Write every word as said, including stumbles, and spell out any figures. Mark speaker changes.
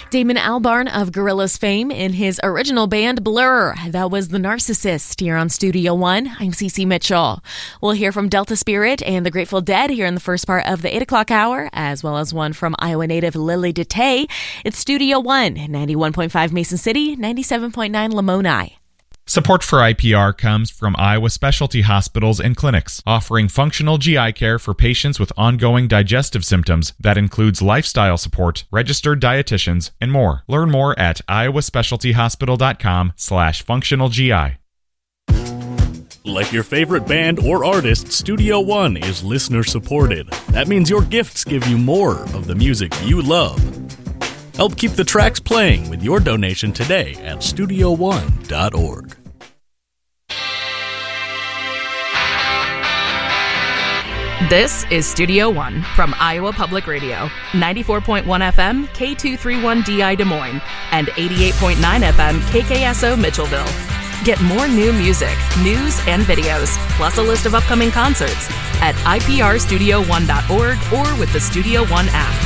Speaker 1: Damon Albarn of Gorillaz fame in his original band Blur. That was The Narcissist here on Studio One. I'm Cece Mitchell. We'll hear from Delta Spirit and the Grateful Dead here in the first part of the eight o'clock hour, as well as one from Iowa native Lily DeTay. It's Studio One, ninety-one point five Mason City, ninety-seven point nine Lamoni.
Speaker 2: Support for I P R comes from Iowa Specialty Hospitals and Clinics, offering functional G I care for patients with ongoing digestive symptoms that includes lifestyle support, registered dietitians, and more. Learn more at iowaspecialtyhospital.com slash functional GI.
Speaker 3: Like your favorite band or artist, Studio One is listener supported. That means your gifts give you more of the music you love. Help keep the tracks playing with your donation today at studio one dot org.
Speaker 4: This is Studio One from Iowa Public Radio, ninety-four point one F M, K two thirty-one D I Des Moines, and eighty-eight point nine F M, K K S O Mitchellville. Get more new music, news, and videos, plus a list of upcoming concerts at I P R studio one dot org or with the Studio One app.